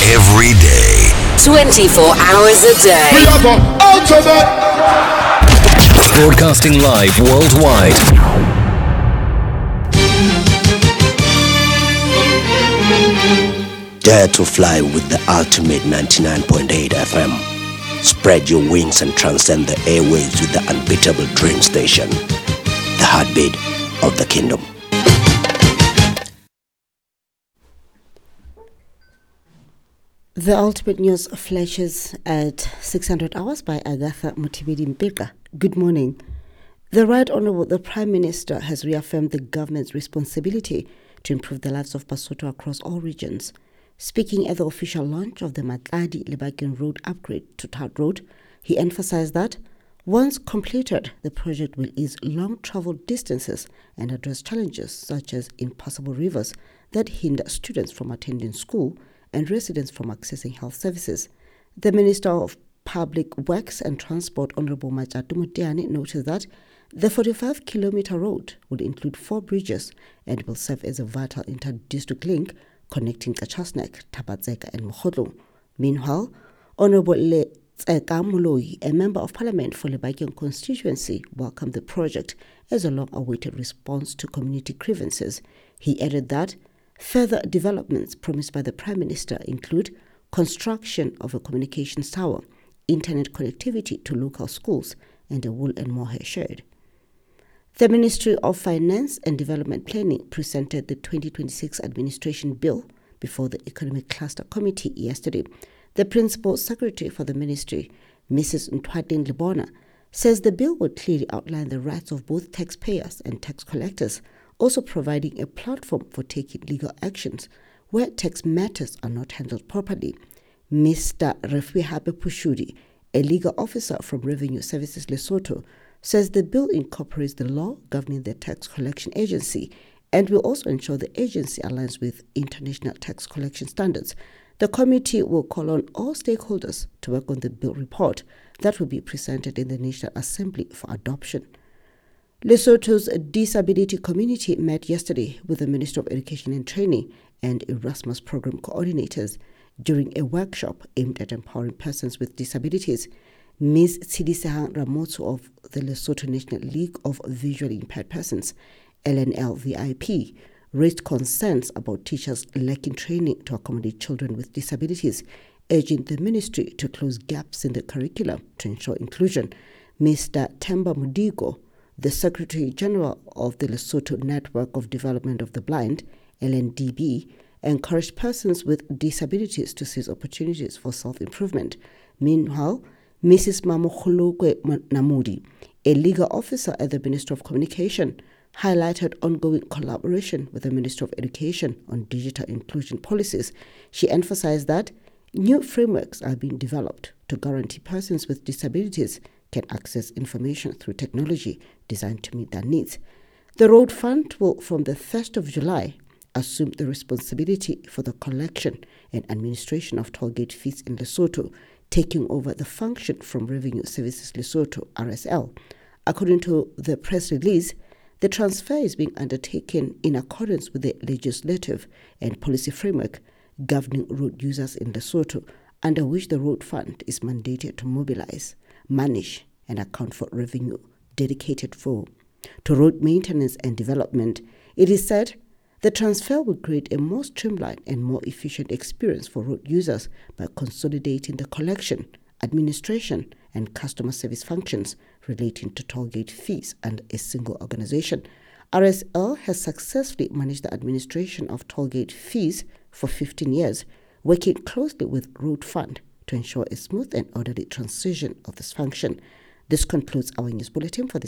every day. 24 hours a day. We are the ultimate. Broadcasting live worldwide. Dare to fly with the ultimate 99.8 FM. Spread your wings and transcend the airwaves with the unbeatable dream station. The heartbeat of the kingdom. The ultimate news flashes at 600 hours by Agatha Mutibidi Mpika. Good morning. The Right Honourable the Prime Minister has reaffirmed the government's responsibility to improve the lives of Basotho across all regions. Speaking at the official launch of the Matladi-Lebaken Road upgrade to Tout Road, he emphasized that once completed, the project will ease long-travelled distances and address challenges such as impassable rivers that hinder students from attending school and residents from accessing health services. The Minister of Public Works and Transport, Honourable Matjatu Moteane, noted that the 45-kilometre road will include 4 bridges and will serve as a vital inter-district link connecting Kachasnek, Tabatseka and Mokhotlong. Meanwhile, Honourable Tseka Moloi, a Member of Parliament for Lebaken constituency, welcomed the project as a long-awaited response to community grievances. He added that further developments promised by the Prime Minister include construction of a communications tower, internet connectivity to local schools, and a wool and mohair shed. The Ministry of Finance and Development Planning presented the 2026 Administration Bill before the Economic Cluster Committee yesterday. The Principal Secretary for the Ministry, Mrs. Ntwading Libona, says the bill will clearly outline the rights of both taxpayers and tax collectors, also providing a platform for taking legal actions where tax matters are not handled properly. Mr. Refuihape Pushudi, a legal officer from Revenue Services Lesotho, says the bill incorporates the law governing the tax collection agency and will also ensure the agency aligns with international tax collection standards. The committee will call on all stakeholders to work on the bill report that will be presented in the National Assembly for adoption. Lesotho's disability community met yesterday with the Minister of Education and Training and Erasmus program coordinators during a workshop aimed at empowering persons with disabilities. Ms. Tsidisehang Ramotsu of the Lesotho National League of Visually Impaired Persons, LNLVIP, raised concerns about teachers lacking training to accommodate children with disabilities, urging the ministry to close gaps in the curriculum to ensure inclusion. Mr. Temba Mudigo, the Secretary General of the Lesotho Network of Development of the Blind, LNDB, encouraged persons with disabilities to seize opportunities for self-improvement. Meanwhile, Mrs. Mamokholokwe Namudi, a legal officer at the Ministry of Communication, highlighted ongoing collaboration with the Ministry of Education on digital inclusion policies. She emphasized that new frameworks are being developed to guarantee persons with disabilities can access information through technology designed to meet their needs. The Road Fund will, from the 1st of July, assume the responsibility for the collection and administration of tollgate fees in Lesotho, taking over the function from Revenue Services Lesotho, RSL. According to the press release, the transfer is being undertaken in accordance with the legislative and policy framework governing road users in Lesotho, under which the Road Fund is mandated to mobilize, manage, and account for revenue dedicated to road maintenance and development. It is said the transfer will create a more streamlined and more efficient experience for road users by consolidating the collection, administration, and customer service functions relating to tollgate fees under a single organization. RSL has successfully managed the administration of tollgate fees for 15 years, working closely with Road Fund to ensure a smooth and orderly transition of this function. This concludes our news bulletin for this